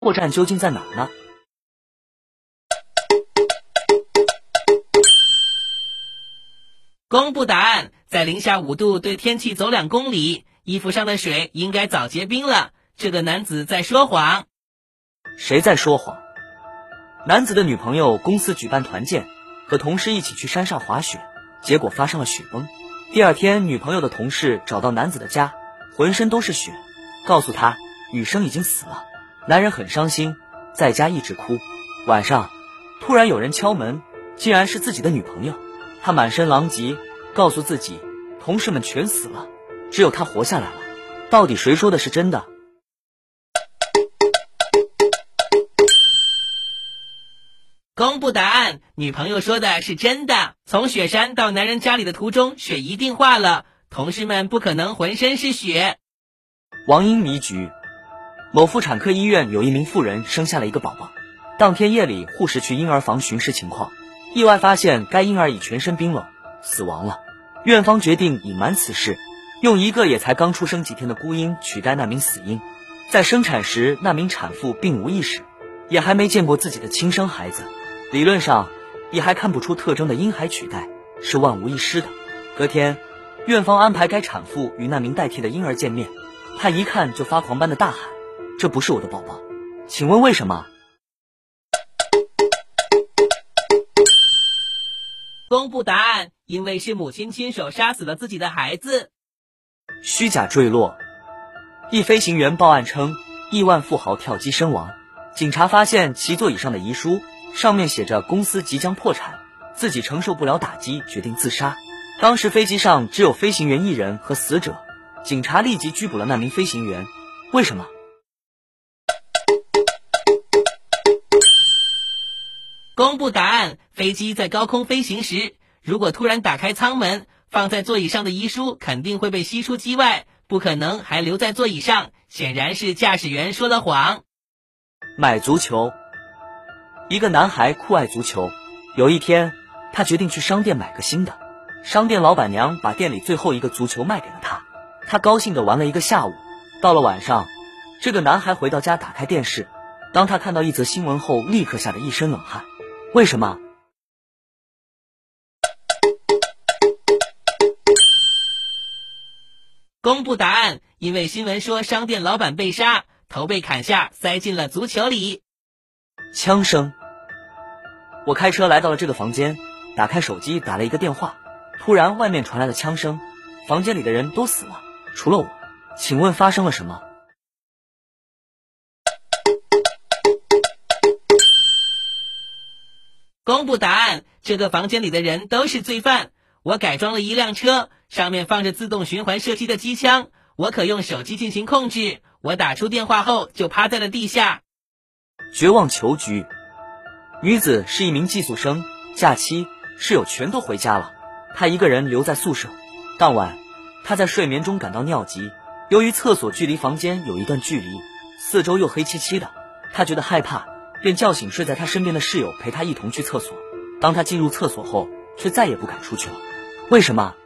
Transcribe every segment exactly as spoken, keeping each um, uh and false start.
破绽究竟在哪儿呢？ 公布答案，在零下五度对天气走两公里，衣服上的水应该早结冰了。这个男子在说谎。 谁在说谎？男子的女朋友公司举办团建，和同事一起去山上滑雪，结果发生了雪崩。第二天，女朋友的同事找到男子的家，浑身都是血，告诉他女生已经死了。男人很伤心，在家一直哭。晚上，突然有人敲门，竟然是自己的女朋友。他满身狼藉，告诉自己同事们全死了，只有他活下来了。到底谁说的是真的？ 公布答案，女朋友说的是真的。从雪山到男人家里的途中，雪一定化了，同事们不可能浑身是血。 王英迷局。某妇产科医院有一名妇人生下了一个宝宝，当天夜里护士去婴儿房巡视情况，意外发现该婴儿已全身冰冷，死亡了。院方决定隐瞒此事，用一个也才刚出生几天的孤婴取代那名死婴。在生产时，那名产妇并无意识，也还没见过自己的亲生孩子，理论上也还看不出特征的婴孩取代是万无一失的。隔天，院方安排该产妇与那名代替的婴儿见面，他一看就发狂般的大喊：这不是我的宝宝，请问为什么？ 公布答案，因为是母亲亲手杀死了自己的孩子。 虚假坠落。一飞行员报案称亿万富豪跳机身亡，警察发现其座椅上的遗书，上面写着公司即将破产，自己承受不了打击，决定自杀。当时飞机上只有飞行员一人和死者，警察立即拘捕了那名飞行员。为什么？ 公布答案，飞机在高空飞行时，如果突然打开舱门，放在座椅上的遗书肯定会被吸出机外，不可能还留在座椅上，显然是驾驶员说了谎。 买足球。一个男孩酷爱足球，有一天他决定去商店买个新的，商店老板娘把店里最后一个足球卖给了他，他高兴地玩了一个下午。到了晚上，这个男孩回到家打开电视，当他看到一则新闻后，立刻吓得一身冷汗。为什么？ 公布答案，因为新闻说商店老板被杀，头被砍下，塞进了足球里。 枪声。我开车来到了这个房间，打开手机打了一个电话，突然外面传来了枪声，房间里的人都死了，除了我。请问发生了什么？ 公布答案，这个房间里的人都是罪犯。我改装了一辆车，上面放着自动循环射击的机枪，我可用手机进行控制。我打出电话后就趴在了地下。 绝望囚局。女子是一名寄宿生，假期室友全都回家了，她一个人留在宿舍。当晚，她在睡眠中感到尿急，由于厕所距离房间有一段距离，四周又黑漆漆的，她觉得害怕，便叫醒睡在她身边的室友陪她一同去厕所。当她进入厕所后，却再也不敢出去了。为什么？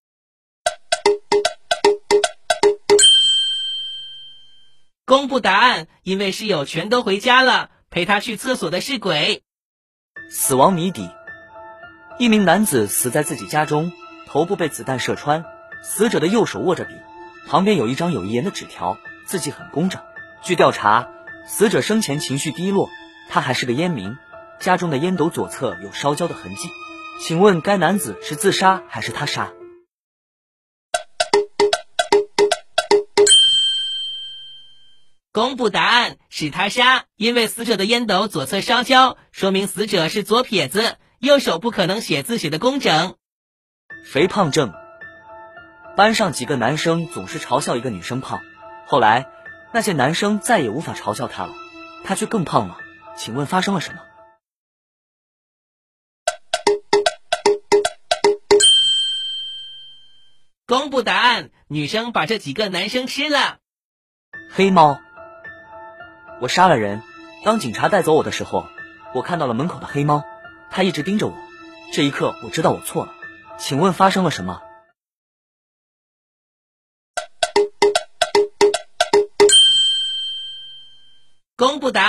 公布答案，因为室友全都回家了，陪他去厕所的是鬼。 死亡谜底。一名男子死在自己家中，头部被子弹射穿，死者的右手握着笔，旁边有一张有遗言的纸条，字迹很工整。据调查，死者生前情绪低落，他还是个烟民，家中的烟斗左侧有烧焦的痕迹。请问该男子是自杀还是他杀？ 公布答案，是他杀，因为死者的烟斗左侧烧焦，说明死者是左撇子，右手不可能写字写得工整。 肥胖症。班上几个男生总是嘲笑一个女生胖，后来那些男生再也无法嘲笑她了，她却更胖了。请问发生了什么？ 公布答案，女生把这几个男生吃了。 黑猫。我杀了人，当警察带走我的时候，我看到了门口的黑猫，它一直盯着我。这一刻我知道我错了，请问发生了什么？ 公布答案。